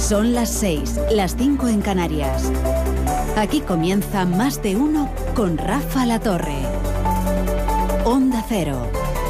Son las 6, las 5 en Canarias. Aquí comienza Más de Uno con Rafa La Torre. Onda Cero.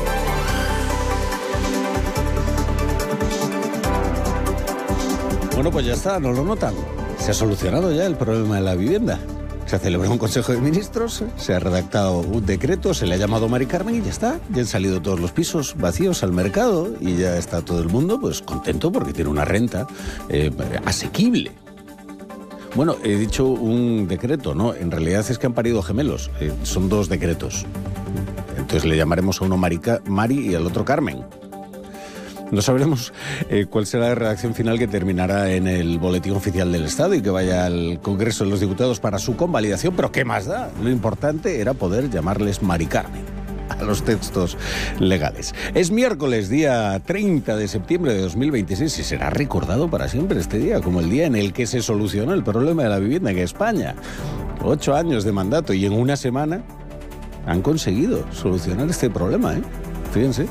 Bueno, pues ya está, ¿no lo notan? Se ha solucionado ya el problema de la vivienda. Se ha celebrado un Consejo de Ministros, se ha redactado un decreto, se le ha llamado Mari Carmen y ya está. Ya han salido todos los pisos vacíos al mercado y ya está todo el mundo pues contento porque tiene una renta asequible. Bueno, he dicho un decreto, ¿no? En realidad es que han parido gemelos, son dos decretos. Entonces le llamaremos a uno Mari y al otro Carmen. No sabremos cuál será la redacción final que terminará en el Boletín Oficial del Estado y que vaya al Congreso de los Diputados para su convalidación, pero ¿qué más da? Lo importante era poder llamarles Mari Carmen a los textos legales. Es miércoles, día 30 de septiembre de 2026 y será recordado para siempre este día como el día en el que se solucionó el problema de la vivienda en España. 8 años de mandato y en una semana han conseguido solucionar este problema, Fíjense.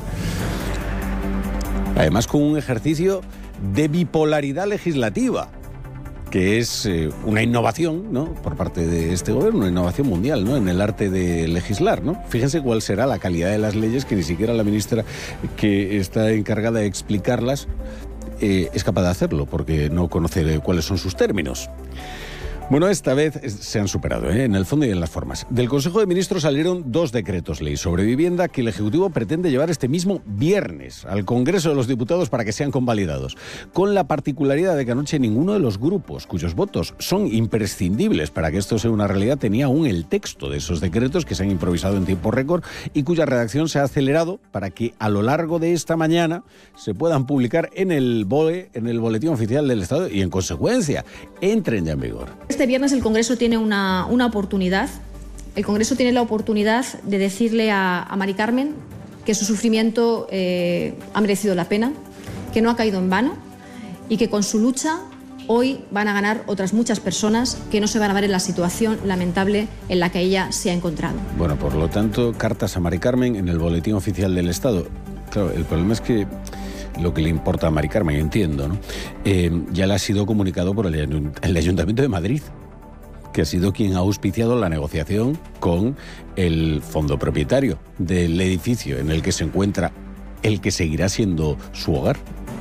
Además con un ejercicio de bipolaridad legislativa, que es una innovación, ¿no?, por parte de este gobierno, una innovación mundial, ¿no?, en el arte de legislar, ¿no? Fíjense cuál será la calidad de las leyes que ni siquiera la ministra que está encargada de explicarlas es capaz de hacerlo, porque no conoce cuáles son sus términos. Bueno, esta vez se han superado, en el fondo y en las formas. Del Consejo de Ministros salieron 2 decretos ley sobre vivienda que el Ejecutivo pretende llevar este mismo viernes al Congreso de los Diputados para que sean convalidados. Con la particularidad de que anoche ninguno de los grupos cuyos votos son imprescindibles para que esto sea una realidad tenía aún el texto de esos decretos que se han improvisado en tiempo récord y cuya redacción se ha acelerado para que a lo largo de esta mañana se puedan publicar en el BOE, en el Boletín Oficial del Estado y en consecuencia entren ya en vigor. Este viernes el Congreso tiene una oportunidad. El Congreso tiene la oportunidad de decirle a Mari Carmen que su sufrimiento ha merecido la pena, que no ha caído en vano y que con su lucha hoy van a ganar otras muchas personas que no se van a ver en la situación lamentable en la que ella se ha encontrado. Bueno, por lo tanto, cartas a Mari Carmen en el Boletín Oficial del Estado. Claro, el problema es que lo que le importa a Mari Carmen, entiendo, ¿no? Ya le ha sido comunicado por el Ayuntamiento de Madrid, que ha sido quien ha auspiciado la negociación con el fondo propietario del edificio en el que se encuentra el que seguirá siendo su hogar.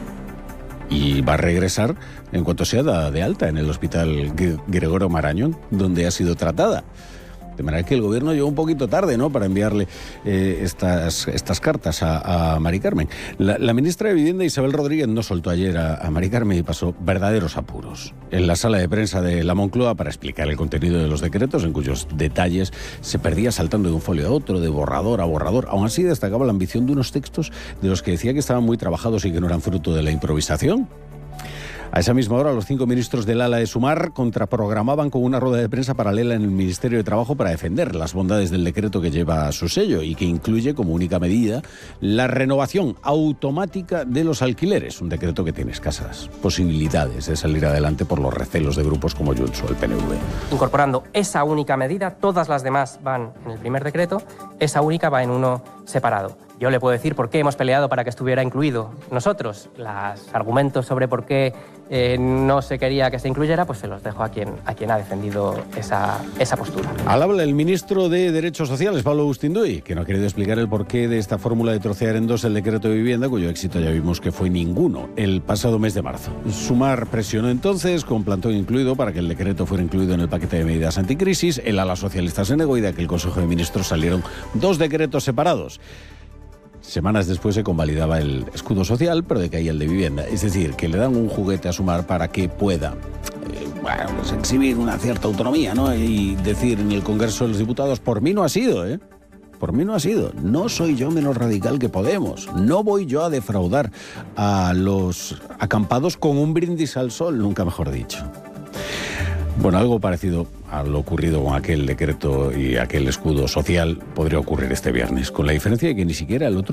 Y va a regresar en cuanto sea dada de alta en el Hospital Gregorio Marañón, donde ha sido tratada. De manera que el gobierno llegó un poquito tarde, ¿no?, para enviarle estas cartas a Mari Carmen. La ministra de Vivienda, Isabel Rodríguez, no soltó ayer a Mari Carmen y pasó verdaderos apuros en la sala de prensa de la Moncloa para explicar el contenido de los decretos, en cuyos detalles se perdía saltando de un folio a otro, de borrador a borrador. Aún así destacaba la ambición de unos textos de los que decía que estaban muy trabajados y que no eran fruto de la improvisación. A esa misma hora, los 5 ministros del ala de Sumar contraprogramaban con una rueda de prensa paralela en el Ministerio de Trabajo para defender las bondades del decreto que lleva su sello y que incluye como única medida la renovación automática de los alquileres, un decreto que tiene escasas posibilidades de salir adelante por los recelos de grupos como Junts o el PNV. Incorporando esa única medida, todas las demás van en el primer decreto, esa única va en uno separado. Yo le puedo decir por qué hemos peleado para que estuviera incluido nosotros. Los argumentos sobre por qué no se quería que se incluyera, pues se los dejo a quien ha defendido esa postura. Al habla el ministro de Derechos Sociales, Pablo Bustinduy, que no ha querido explicar el porqué de esta fórmula de trocear en 2 el decreto de vivienda, cuyo éxito ya vimos que fue ninguno el pasado mes de marzo. Sumar presionó entonces, con plantón incluido, para que el decreto fuera incluido en el paquete de medidas anticrisis. El ala socialista se negó y de aquel Consejo de Ministros salieron 2 decretos separados. Semanas después se convalidaba el escudo social, pero decaía el de vivienda. Es decir, que le dan un juguete a Sumar para que pueda pues exhibir una cierta autonomía, ¿no? Y decir en el Congreso de los Diputados, por mí no ha sido, Por mí no ha sido. No soy yo menos radical que Podemos. No voy yo a defraudar a los acampados con un brindis al sol, nunca mejor dicho. Bueno, algo parecido a lo ocurrido con aquel decreto y aquel escudo social podría ocurrir este viernes, con la diferencia de que ni siquiera el otro